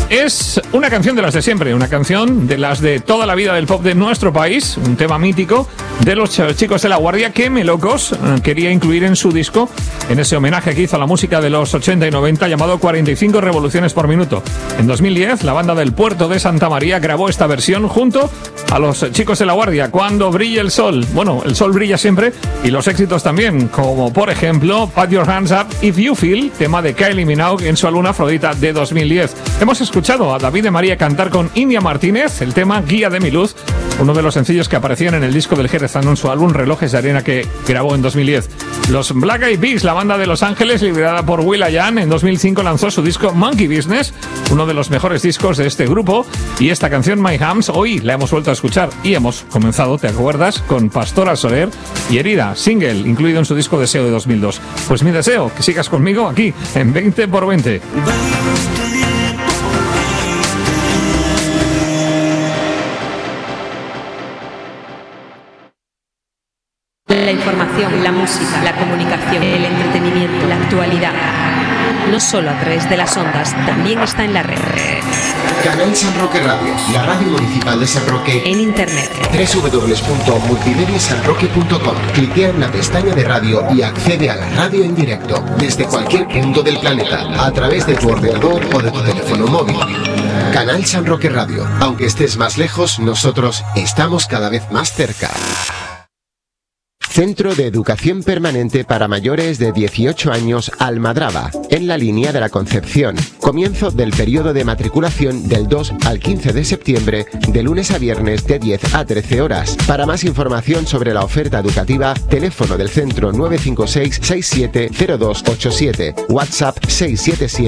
Es una canción de las de siempre, una canción de las de toda la vida del pop de nuestro país, un tema mítico de los chicos de La Guardia que Melocos quería incluir en su disco, en ese homenaje que hizo a la música de los 80 y 90 llamado 45 revoluciones por minuto. En 2010, la banda del Puerto de Santa María grabó esta versión junto a los chicos de La Guardia, Cuando brille el sol. Bueno, el sol brilla siempre y los éxitos también, como por ejemplo Put Your Hands Up If You Feel, tema de Kylie Minogue en su álbum Afrodita de 2010. Hemos escuchado a David de María cantar con India Martínez el tema Guía de mi luz, uno de los sencillos que aparecían en el disco del jerezano en su álbum Relojes de Arena que grabó en 2010. Los Black Eyed Peas, la banda de Los Ángeles, liderada por will.i.am, en 2005 lanzó su disco Monkey Business, uno de los mejores discos de este grupo, y esta canción My Hams hoy la hemos vuelto a escuchar y hemos comenzado, ¿te acuerdas?, con Pastora Soler y Herida, single incluido en su disco Deseo de 2002. Pues mi deseo, que sigas conmigo aquí en 20x20. La información, la música, la comunicación, el entretenimiento, la actualidad. No solo a través de las ondas, también está en la red. Canal San Roque Radio, la radio municipal de San Roque. En internet. www.multimediasanroque.com. Cliquea en la pestaña de radio y accede a la radio en directo, desde cualquier punto del planeta, a través de tu ordenador o de tu teléfono móvil. Canal San Roque Radio. Aunque estés más lejos, nosotros estamos cada vez más cerca. Centro de Educación Permanente para mayores de 18 años Almadraba, en la línea de la Concepción. Comienzo del periodo de matriculación del 2 al 15 de septiembre, de lunes a viernes de 10 a 13 horas. Para más información sobre la oferta educativa, teléfono del centro 956 670287, WhatsApp 677